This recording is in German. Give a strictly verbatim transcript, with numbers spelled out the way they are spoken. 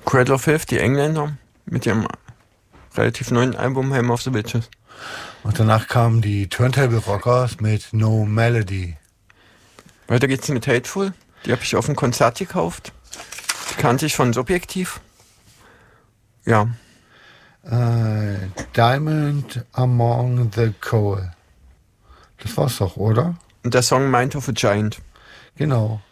Cradle of Filth, die Engländer, mit ihrem relativ neuen Album Hymn of the Witches. Und danach kamen die Turntable Rockers mit No Melody. Weiter geht's mit Hateful. Die habe ich auf dem Konzert gekauft. Die kannte ich von Subjektiv. Ja. Äh, Diamond Among the Coal. Das war's doch, oder? Und der Song Mind of a Giant. Genau.